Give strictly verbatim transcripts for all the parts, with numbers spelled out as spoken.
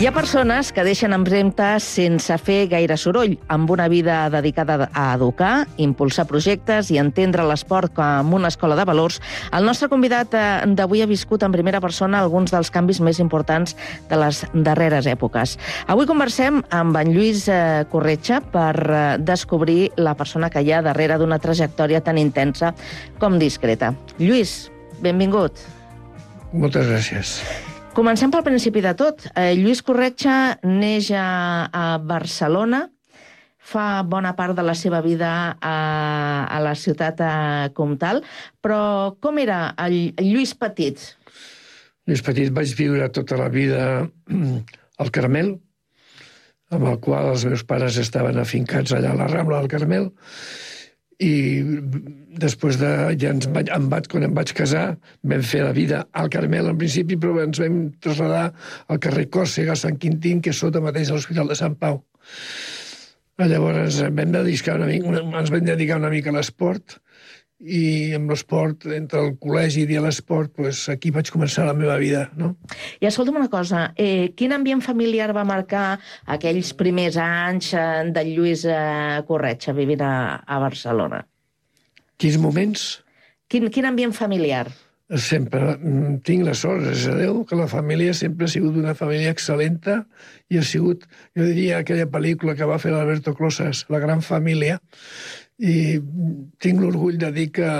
Hi ha persones que deixen empremtes sense fer gaire soroll, amb una vida dedicada a educar, impulsar projectes i entendre l'esport com una escola de valors. El nostre convidat d'avui ha viscut en primera persona alguns dels canvis més importants de les darreres èpoques. Avui conversem amb en Lluís Corretja per descobrir la persona que hi ha darrere d'una trajectòria tan intensa com discreta. Lluís, benvingut. Moltes gràcies. Comencem pel principi de tot. Eh, Lluís Corretja neix a, a Barcelona, fa bona part de la seva vida a, a la ciutat a Comtal, però com era el, el Lluís petit? Lluís petit vaig viure tota la vida al Carmel, amb el qual els meus pares estaven afincats allà a la Rambla del Carmel, i després de... ja ens vaig, em vaig, quan em vaig casar, vam fer la vida al Carmel en principi, però ens vam traslladar al carrer Còrsega, a Sant Quintín, que és sota mateix a l'Hospital de Sant Pau. Llavors vam dedicar una mica, ens vam dedicar una mica a l'esport, i amb l'esport, entre el col·legi i l'esport, doncs aquí vaig començar la meva vida, no? I escolta'm una cosa, eh, quin ambient familiar va marcar aquells primers anys eh, de Lluís eh, Corretja vivint a, a Barcelona? Quins moments? Quin, quin ambient familiar? Sempre tinc la sort, gràcies a Déu, que la família sempre ha sigut una família excel·lenta i ha sigut, jo diria, aquella pel·lícula que va fer l'Alberto Closas, La gran família, i tinc l'orgull de dir que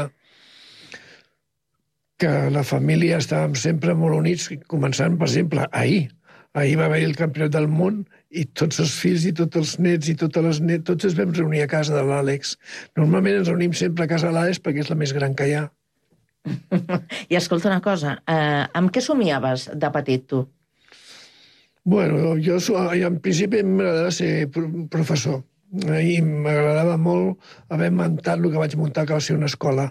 que la família estàvem sempre molt units, començant, per exemple, ahir. Ahir va haver-hi el campionat del món i tots els fills i tots els nets i totes les nets, tots ens vam reunir a casa de l'Àlex. Normalment ens reunim sempre a casa de l'Àlex perquè és la més gran que hi ha. I escolta una cosa, eh, amb què somiaves de petit, tu? Bueno, jo, jo en principi m'agradava ser professor. I m'agradava molt haver muntat el que vaig muntar, que va ser una escola.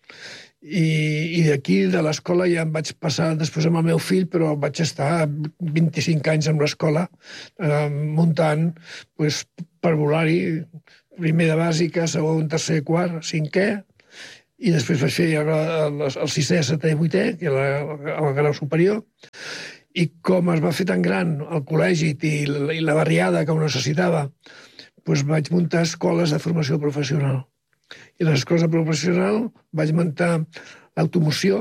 I, i d'aquí, de l'escola, ja em vaig passar després amb el meu fill, però vaig estar vint-i-cinc anys en l'escola, eh, muntant pues, parvulari, primer de bàsica, segon, tercer, quart, cinquè, i després vaig fer el, el sisè, setè i vuitè, que era el grau superior, i com es va fer tan gran el col·legi i la, i la barriada que ho necessitava, doncs vaig muntar escoles de formació professional. I a les escoles de professional vaig muntar l'automoció,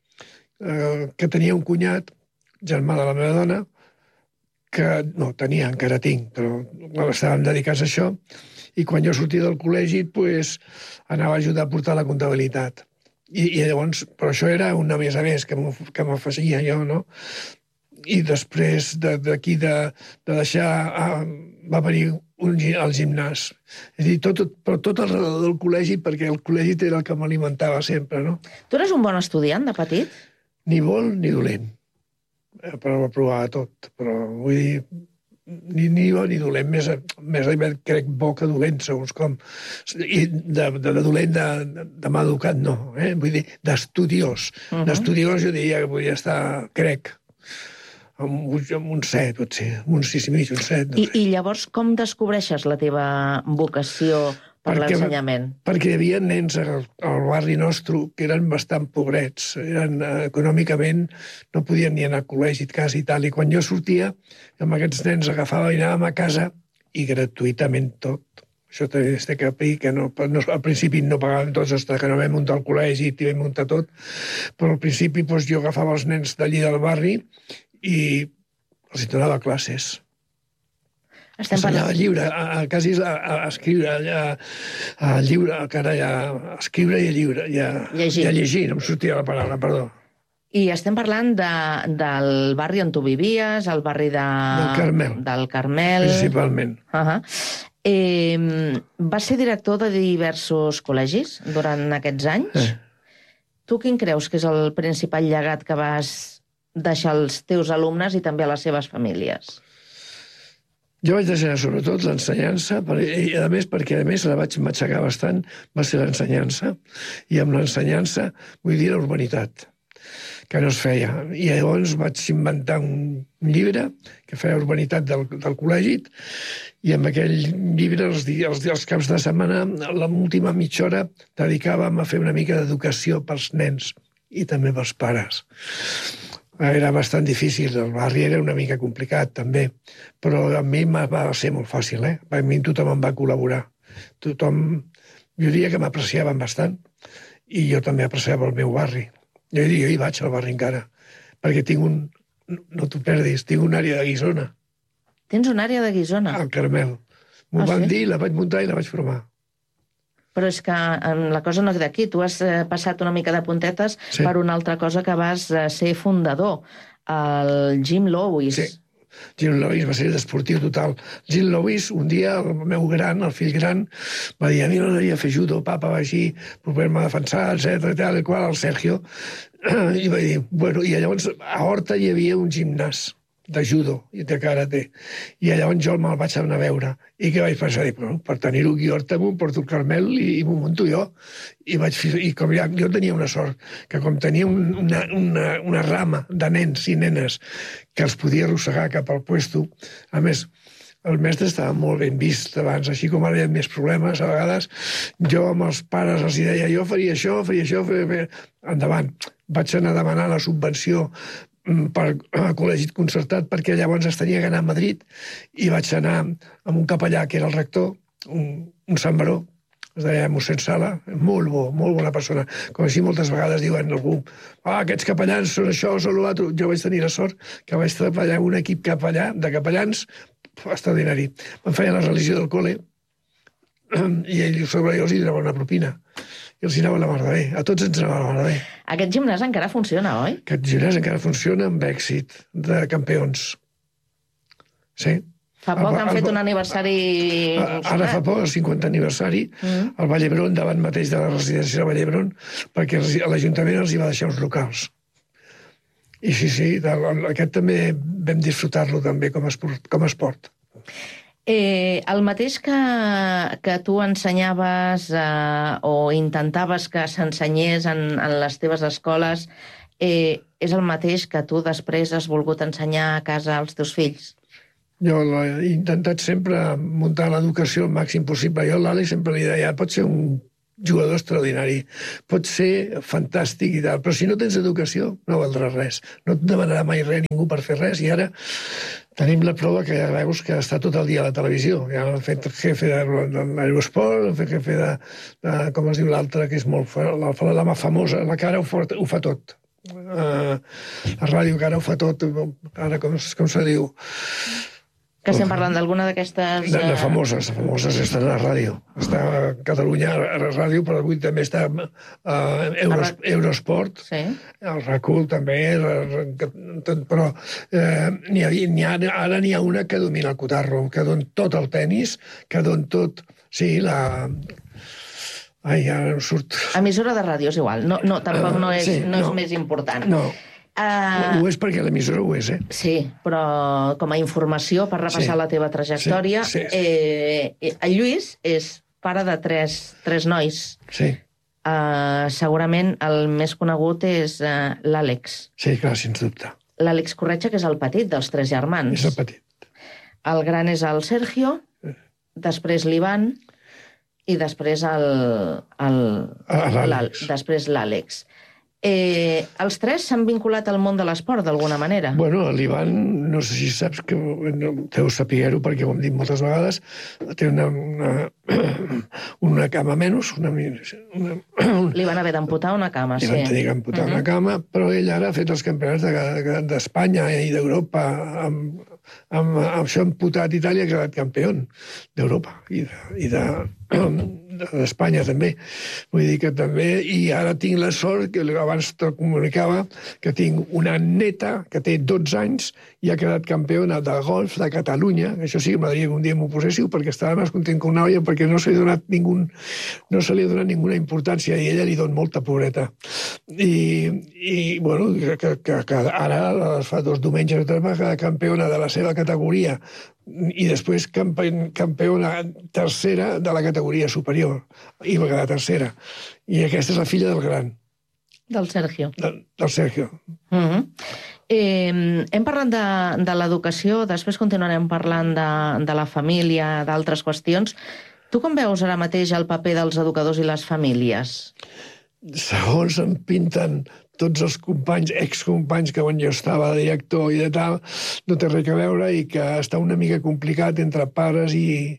eh, que tenia un cunyat, germà de la meva dona, que no, tenia, encara tinc, però estàvem dedicats a això, i quan jo sortia del col·legi, doncs, anava a ajudar a portar la comptabilitat. I, i llavors, però això era una més a més que m'afegia jo, no? I després d'aquí de, de deixar, eh, va venir un, al gimnàs. És a dir, tot, però tot alrededor del col·legi, perquè el col·legi era el que m'alimentava sempre, no? Tu eres un bon estudiant de petit? Ni bo ni dolent. Però va provar tot. Però vull dir, ni, ni bo ni dolent. Més, més aviat crec bo que dolent, segons com. I de, de, de dolent de, de, de mal educat, no. Eh? Vull dir, d'estudiós. Uh -huh. D'estudiós jo diria que podia estar, crec, amb un set, potser, un sis i mig, un set. No I, I llavors com descobreixes la teva vocació per l'ensenyament? Perquè hi havia nens al, al barri nostre que eren bastant pobrets, eren eh, econòmicament, no podien ni anar al col·legi quasi i tal, i quan jo sortia, amb aquests nens agafava i anàvem a casa, i gratuïtament tot. Això també té que dir que no, no, al principi no pagàvem tots, hasta que no vam muntar el col·legi i vam muntar tot, però al principi doncs, jo agafava els nens d'allí del barri i els donava classes. Estem ensenyava parlant... lliure, a, a, quasi a, a escriure, a, a lliure, carai, a escriure i a lliure, i a llegir. I a llegir, no em sortia la paraula, perdó. I estem parlant de, del barri on tu vivies, el barri de... Del Carmel. Del Carmel. Principalment. Uh -huh. eh, vas ser director de diversos col·legis durant aquests anys. Eh. Tu quin creus que és el principal llegat que vas deixar als teus alumnes i també a les seves famílies? Jo vaig deixar sobretot l'ensenyança, i a més, perquè a més la vaig matxacar bastant, va ser l'ensenyança, i amb l'ensenyança vull dir la urbanitat, que no es feia. I llavors vaig inventar un llibre que feia urbanitat del, del col·legi, i amb aquell llibre, els, els, els caps de setmana, l'última mitja hora, dedicàvem a fer una mica d'educació pels nens i també pels pares. Era bastant difícil, el barri era una mica complicat, també, però a mi va ser molt fàcil, eh? A mi tothom em va col·laborar. Tothom, jo diria que m'apreciaven bastant, i jo també apreciava el meu barri. Jo, jo hi vaig al barri encara, perquè tinc un, no t'ho perdis, tinc una àrea de Guissona. Tens una àrea de Guissona? Al Carmel. M'ho van dir, la vaig muntar i la vaig formar. Però és que la cosa no és d'aquí. Tu has passat una mica de puntetes sí. per una altra cosa que vas ser fundador, el Jim Lowis. Sí, Jim Lowis va ser l'esportiu total. Jim Lowis, un dia, el meu gran, el fill gran, va dir, a mi m'agradaria fer judo, papa, va així, poder-me defensar, etcètera, tal, i qual, el Sergio, i va dir, bueno, i llavors a Horta hi havia un gimnàs de judo i de karate. I llavors jo me'l vaig anar a veure. I què vaig pensar? Dic, bueno, per tenir-ho aquí a Horta m'ho porto al Carmel i, i m'ho munto jo. I, vaig, i com ja, jo tenia una sort, que com tenia una, una, una rama de nens i nenes que els podia arrossegar cap al puesto, a més, el mestre estava molt ben vist abans, així com ara hi ha més problemes, a vegades jo amb els pares els deia, jo faria això, faria això, faria... endavant. Vaig anar a demanar la subvenció per a col·legi concertat, perquè llavors es tenia que anar a Madrid, i vaig anar amb un capellà que era el rector, un, un Sant Baró, es deia mossèn Sala, molt bo, molt bona persona. Com així moltes vegades diuen algú, ah, aquests capellans són això, són l'altre. Jo vaig tenir la sort que vaig treballar en un equip capellà, de capellans extraordinari. Em feia la religió del col·le i ell sobre ells hi donava una propina. I els hi anava la mar de bé. A tots ens anava la mar de bé. Aquest gimnàs encara funciona, oi? Aquest gimnàs encara funciona amb èxit de campions. Sí. Fa poc han fet un aniversari... Ara fa poc, el cinquantè aniversari, al Vall d'Hebron, davant mateix de la residència del Vall d'Hebron, perquè l'Ajuntament els hi va deixar uns locals. I sí, sí, aquest també vam disfrutar-lo també com a esport. Eh, el mateix que, que tu ensenyaves eh, o intentaves que s'ensenyés en, en les teves escoles, eh, és el mateix que tu després has volgut ensenyar a casa als teus fills? Jo he intentat sempre muntar l'educació el màxim possible. Jo a l'Àlex sempre li deia, pot ser un jugador extraordinari, pot ser fantàstic i tal, però si no tens educació no valdrà res. No et demanarà mai res ningú per fer res, i ara tenim la prova que ja veus que està tot el dia a la televisió. Ja han fet jefe de l'Aerosport, han fet jefe de, de, com es diu l'altre, que és molt la, la mà famosa, la cara ho fa, ho fa tot. Uh, la ràdio que ara ho fa tot, ara com, com se diu... Que estem parlant d'alguna d'aquestes... De, de famoses, de famoses estan a la ràdio. Està a Catalunya a la ràdio, però avui també està a Euros, Eurosport, sí. El RAC1 també, però eh, n'hi ha, n'hi ha, ara n'hi ha una que domina el cotarro, que don tot el tennis, que don tot... Sí, la... Ai, ara no surt... Emissora de ràdio és igual, no, no, tampoc no és, sí, no és no, més important. No. Uh, ho és perquè l'emissora ho és, eh? Sí, però com a informació per repassar sí. la teva trajectòria, sí, sí. Eh, el Lluís és pare de tres, tres nois. Sí. Uh, segurament el més conegut és uh, l'Àlex. Sí, clar, sens dubte. L'Àlex Corretja, que és el petit dels tres germans. És el petit. El gran és el Sergio, després l'Ivan i després el, el, l'Àlex. Després l'Àlex. Eh, els tres s'han vinculat al món de l'esport d'alguna manera? Bueno, l'Ivan, no sé si saps, que no, deu saber-ho perquè ho hem dit moltes vegades, té una, una, una cama menys. Una, una, Li van haver d'amputar una cama, sí. Li van tenir que amputar uh -huh. una cama, però ell ara ha fet els campionats d'Espanya de, de, i d'Europa. Amb, amb, amb això amputat Itàlia ha quedat campió d'Europa i de... I de d'Espanya també, vull dir que també, i ara tinc la sort, que abans te comunicava, que tinc una neta que té dotze anys i ha quedat campiona de golf de Catalunya, això sí, m'agradaria que un dia m'ho poséssiu, perquè estava més content que una olla, perquè no se li ha donat ningú, no se li ha donat ninguna importància, i ella li dona molta pobreta. I, i bueno, que, que, que ara, fa dos diumenges, va quedar campiona de la seva categoria, i després campiona tercera de la categoria superior, i va quedar tercera. I aquesta és la filla del gran. Del Sergio. De, del Sergio. Uh -huh. eh, hem parlat de, de l'educació, després continuarem parlant de, de la família, d'altres qüestions. Tu com veus ara mateix el paper dels educadors i les famílies? Segons em pinten tots els companys, excompanys que quan jo estava de director i de tal, no té res a veure i que està una mica complicat entre pares i,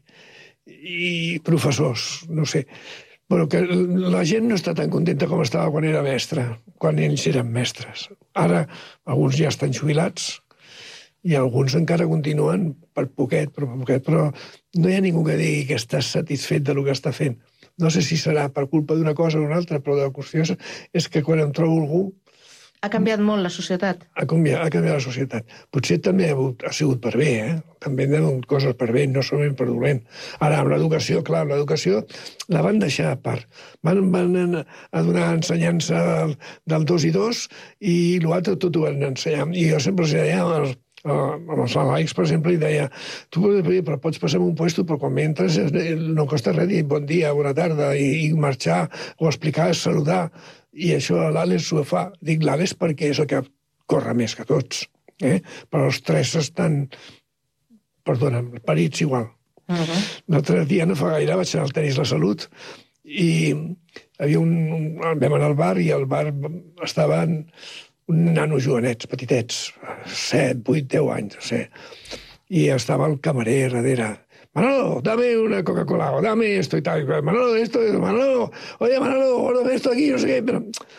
i professors, no sé. Bueno, que la gent no està tan contenta com estava quan era mestre, quan ells eren mestres. Ara alguns ja estan jubilats i alguns encara continuen per poquet, per poquet, però no hi ha ningú que digui que està satisfet del que està fent. No sé si serà per culpa d'una cosa o una altra, però la qüestió és que quan em trobo algú... Ha canviat molt la societat? Ha canviat, ha canviat la societat. Potser també ha, ha sigut per bé, eh? També hi ha hagut coses per bé, no solament per dolent. Ara, amb l'educació, clar, l'educació la van deixar a part. Van, van a donar ensenyança del, del dos i dos i l'altre tot ho van ensenyar. I jo sempre els deia, als, als laics, per exemple, i deia, tu però pots passar un puesto, però quan entres no costa res dir bon dia, bona tarda, i, i marxar, o explicar, saludar. I això l'Àlex ho fa. Dic l'Àlex perquè és el que corre més que tots. Eh? Però els tres estan, perdona'm, parits igual. Uh-huh. L'altre dia, no fa gaire, vaig anar al Tenis La Salut i havia un, un... vam anar al bar i al bar estaven un nano jovenets, petitets, set, vuit, deu anys, no sé. I estava el camarer darrere. Manolo, dame una Coca-Cola, o dame esto y tal. Manolo, esto, Manolo, oye, Manolo, guárdame esto aquí, no sé què, però...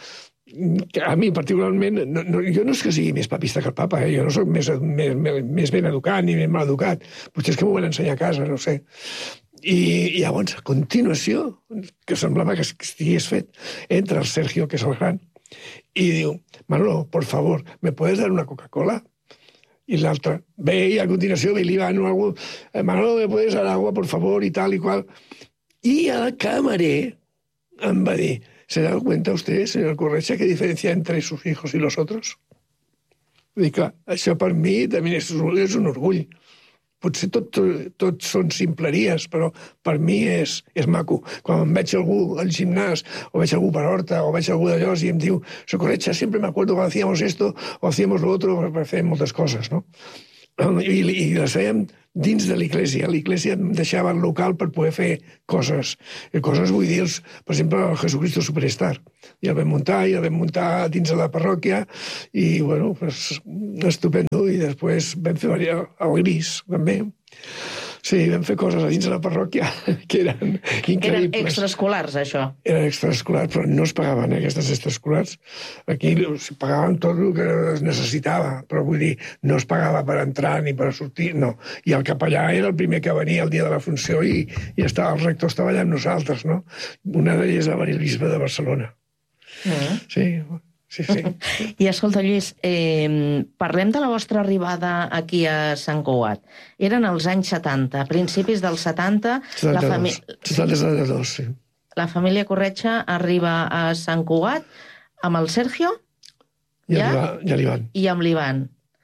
A mi, particularment, no, no, jo no és que sigui més papista que el papa, eh? Jo no soc més, més, més ben educat ni més mal educat. Potser és que m'ho van ensenyar a casa, no sé. I, i llavors, a continuació, que semblava que estigués fet, entra el Sergio, que és el gran, i diu, Manolo, por favor, ¿me puedes dar una Coca-Cola? I l'altre, ve, i a continuació ve l'Ivan o algú, Manolo, ¿me puedes dar agua, por favor, i tal i qual. I el camarer em va dir, ¿se da cuenta usted, señor Correcha, qué diferencia entre sus hijos y los otros? Dic, clar, això per mi també és, és un orgull. Potser tot, tot, tot són simpleries, però per mi és, és maco. Quan veig algú al gimnàs, o veig algú per Horta, o veig algú d'allò, i em diu, Socorrecha, siempre me acuerdo cuando hacíamos esto, o hacíamos lo otro, per fer moltes coses, no? I, i les fèiem dins de l'Iglésia. L'Iglésia em deixava el local per poder fer coses. I coses vull dir, per exemple, el Jesucristo Superstar. I el vam muntar, i el vam muntar dins de la parròquia, i, bueno, pues, estupendo. I després vam fer el Gris, també. Sí, vam fer coses a dins de la parròquia que eren increïbles. Eren extraescolars, això? Eren extraescolars, però no es pagaven, eh, aquestes extraescolars. Aquí es pagaven tot el que es necessitava, però vull dir, no es pagava per entrar ni per sortir, no. I el capellà era el primer que venia el dia de la funció i, i estava, el rector estava allà amb nosaltres, no? Una d'elles va venir el bisbe de Barcelona. Mm. Sí, sí, sí. I escolta, Lluís, eh, parlem de la vostra arribada aquí a Sant Cugat. Eren els anys setanta, principis dels setanta. setanta-dos, la fami... setanta, setanta-dos, sí. La família Corretxa arriba a Sant Cugat amb el Sergio i, ja? I l'Ivan. I amb l'Ivan.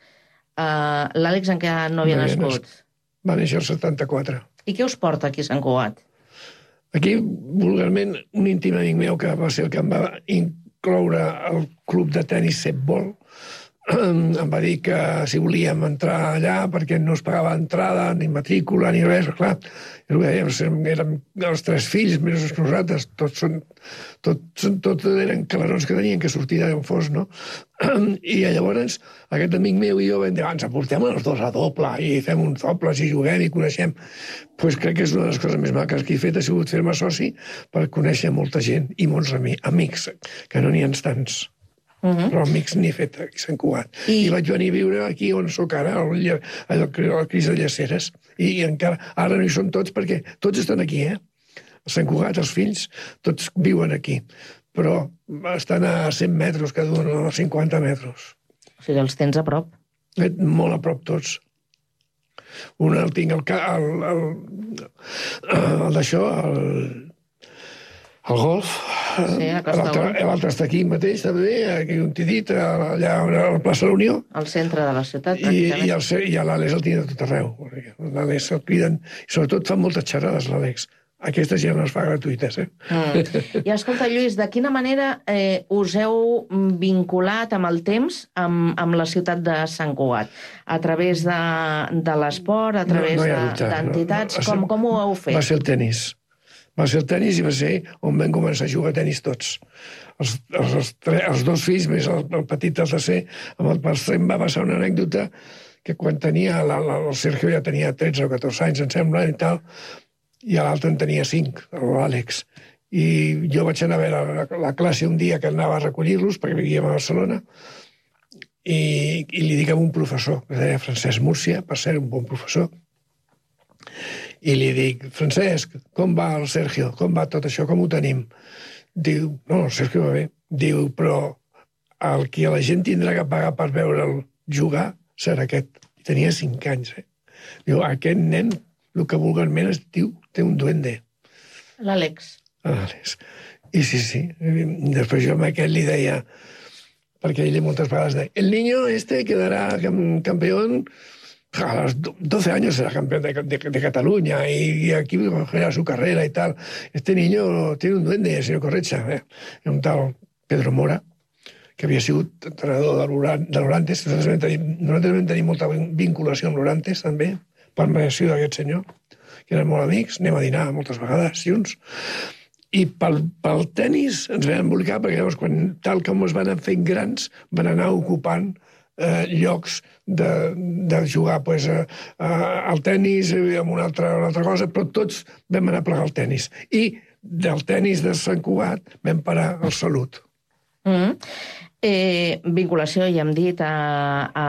Uh, L'Àlex encara no havia no nascut. Va néixer el setanta-quatre. I què us porta aquí a Sant Cugat? Aquí, vulgarment, un íntim amic meu que va ser el que em va incloure el club de tenis Setbol, em va dir que si volíem entrar allà perquè no es pagava entrada, ni matrícula, ni res, clar, érem els tres fills, més nosaltres, tots són, tots, tots eren calarons que tenien que sortir d'on fos, no? I llavors aquest amic meu i jo vam dir, ens aportem els dos a doble i fem uns dobles i juguem i coneixem. Pues crec que és una de les coses més maques que he fet, ha sigut fer-me soci per conèixer molta gent i molts amics, que no n'hi ha tants. Uh -huh. Però amics n'he fet aquí a Sant Cugat. I... I vaig venir a viure aquí on sóc ara, al Cris de Llaceres. I, I encara, ara no hi són tots perquè tots estan aquí, eh? A Sant Cugat, els fills, tots viuen aquí. Però estan a cent metres cada un, a cinquanta metres. O sigui, els tens a prop. Eh, molt a prop tots. Un el tinc al... el, el, el d'això, el... el golf, sí, l'altre està aquí mateix, també, aquí on t'he dit, allà a la plaça de la Unió. Al centre de la ciutat, I, i, el, i l'Àlex el tinc a tot arreu. L'Àlex el criden, i sobretot fan moltes xerrades, l'Àlex. Aquestes ja no es fa gratuïtes, eh? Mm. I escolta, Lluís, de quina manera eh, us heu vinculat amb el temps amb, amb la ciutat de Sant Cugat? A través de, de l'esport, a través no, no d'entitats? No, no, com, com ho heu fet? Va ser el tenis. Va ser el tennis i va ser on vam començar a jugar a tennis tots. Els, els, els, tre, els dos fills, més el, el petit, el tercer, amb el tercer em va passar una anècdota que quan tenia, la, la, el Sergio ja tenia tretze o catorze anys, em sembla, i tal, i l'altre en tenia cinc, l'Àlex. I jo vaig anar a veure la, la classe un dia que anava a recollir-los, perquè vivíem a Barcelona, i, i li dic a un professor, que es deia Francesc Múrcia, per ser un bon professor, i li dic, Francesc, com va el Sergio? Com va tot això? Com ho tenim? Diu, no, el Sergio va bé. Diu, però el que la gent tindrà que pagar per veure'l jugar serà aquest. I tenia cinc anys, eh? Diu, aquest nen, el que vulgarment es diu, té un duende. L'Àlex. L'Àlex. I sí, sí. Després jo amb aquest li deia, perquè ell moltes vegades deia, el niño este quedará campeón a los doce años, será campeón de, de, de Cataluña y, y aquí cogerá su carrera y tal. Este niño tiene un duende, señor Corretxa. Eh? Un tal Pedro Mora, que havia sigut entrenador de l'Orantes. Nosaltres vam tenir molta vinculació amb l'Orantes, també, per mediació d'aquest senyor, que eren molt amics, anem a dinar moltes vegades, junts. I pel, pel tennis ens vam embolicar, perquè llavors, quan tal com es van anar fent grans, van anar ocupant eh, llocs de, de jugar pues, eh, al tennis i amb una altra, una altra cosa, però tots vam anar a plegar al tennis. I del tennis de Sant Cugat vam parar al Salut. Mm. Eh, vinculació, ja hem dit, a, a,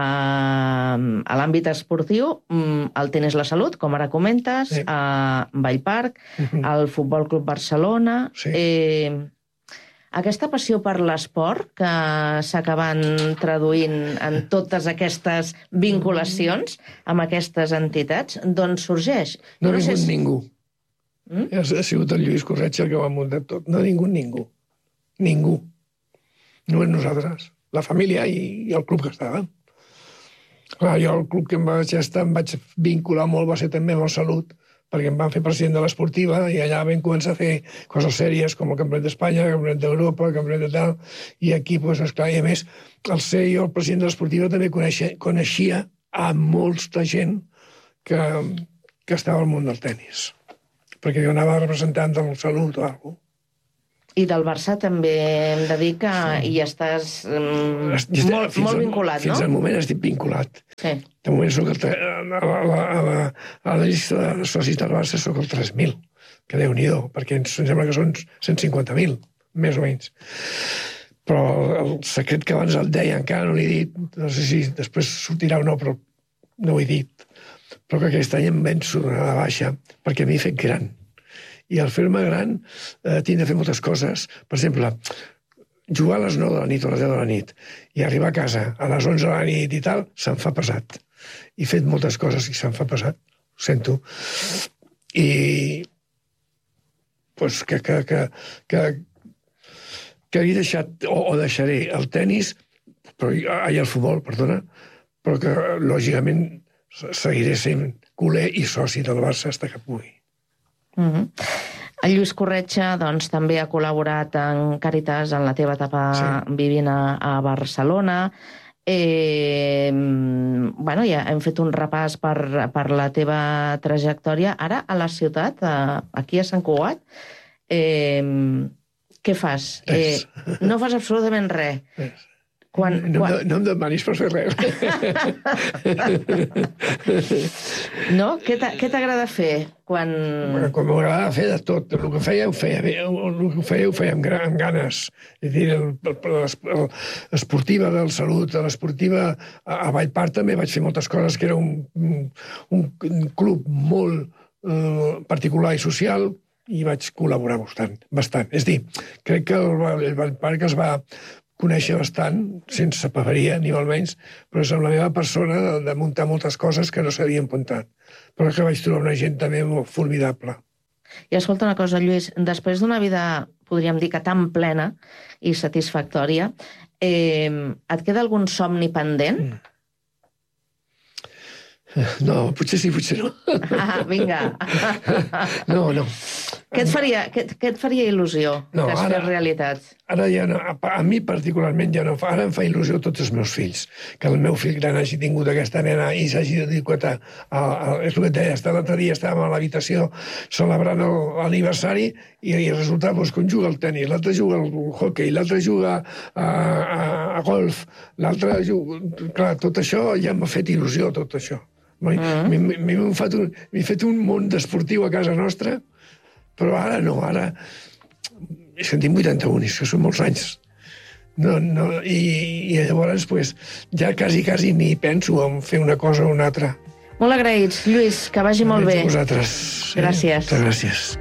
a l'àmbit esportiu, el tenis La Salut, com ara comentes, sí. A Vallparc, uh-huh. Al Futbol Club Barcelona. Sí. Eh, aquesta passió per l'esport que s'acaben traduint en totes aquestes vinculacions amb aquestes entitats, d'on sorgeix? No ha vingut ningú. Mm? Ha sigut el Lluís Corretxa el que ho ha muntat tot. No ha vingut ningú. Ningú. Només nosaltres, la família i, i el club que estava. Clar, jo el club que em vaig estar em vaig vincular molt va ser també amb el Salut, perquè em van fer president de l'esportiva i allà vam començar a fer coses sèries com el Campionat d'Espanya, el Campionat d'Europa, el Campionat de tal, i aquí, doncs, esclar, i a més, el ser jo el president de l'esportiva també coneixia, coneixia a molta gent que, que estava al món del tennis, perquè jo anava representant del Salut o alguna cosa. I del Barça també em de dir que sí. Hi estàs um, estic, molt, molt al, vinculat, fins no? Fins al moment estic vinculat. Sí. De moment soc el, a, la, a, la, a la llista de socis del Barça soc el tres mil, que Déu-n'hi-do, perquè em sembla que són cent cinquanta mil, més o menys. Però el secret que abans el deia encara no l'he dit, no sé si després sortirà o no, però no ho he dit. Però que aquest any em venço a la baixa, perquè m'he fet gran. I al fer-me gran eh, tinc de fer moltes coses. Per exemple, jugar a les nou de la nit o a les deu de la nit i arribar a casa a les onze de la nit i tal, se'm fa pesat. He fet moltes coses i se'm fa pesat. Ho sento. I pues, que, que, que, que, que he deixat o, o deixaré el tennis, però, ai, el futbol, perdona, però que lògicament seguiré sent culer i soci del Barça fins que pugui. Mm-hmm. El Lluís Corretxa doncs, també ha col·laborat en Càritas en la teva etapa sí. Vivint a, a Barcelona. Eh, bueno, ja hem fet un repàs per, per la teva trajectòria. Ara, a la ciutat, a, aquí a Sant Cugat, eh, què fas? Eh, no fas absolutament res. Res. Quan, no, quan... no, no em demanis per fer res. No? Què t'agrada fer? Quan... Bueno, quan m'agrada fer de tot. El que feia ho feia bé. El que feia ho feia amb, amb ganes. És a dir, l'esportiva del Salut, l'esportiva a Vallparc també vaig fer moltes coses, que era un, un, un club molt eh, particular i social, i vaig col·laborar bastant. bastant. És a dir, crec que el, el Vallparc es va conèixer bastant, sense paperia, ni molt menys, però és amb la meva persona de, de muntar moltes coses que no s'havien apuntat. Però que vaig trobar una gent també molt formidable. I escolta una cosa, Lluís, després d'una vida, podríem dir que tan plena i satisfactòria, eh, et queda algun somni pendent? Mm. No, potser sí, potser no. Ah, vinga. No, no. Què et faria, què, què et faria il·lusió No, que es ara- fes realitat? Ara ja no, a, a mi particularment ja no fa, ara em fa il·lusió tots els meus fills, que el meu fill gran hagi tingut aquesta nena i s'hagi dedicat a, a, a, és el que et deia, l'altre dia estàvem a l'habitació celebrant el- l'aniversari i, i resulta doncs, que un juga al tenis, l'altre juga al hockey, l'altre juga a, a, a golf, l'altre juga... Clar, tot això ja m'ha fet il·lusió, tot això. M'he mm. m'he fet, un, m'he fet un món d'esportiu a casa nostra, però ara no, ara... Sentim vuitanta-un, i això són molts anys. No, no, i, I llavors, pues, ja quasi, quasi ni penso en fer una cosa o una altra. Molt agraïts, Lluís, que vagi molt bé. A vosaltres. Gràcies. Moltes gràcies.